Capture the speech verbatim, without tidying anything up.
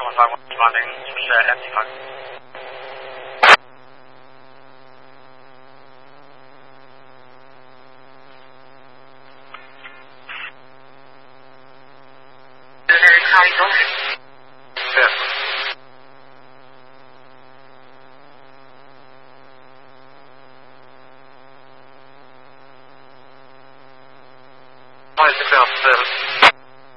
one five one responding, switch to empty mark. Yes. One six seven.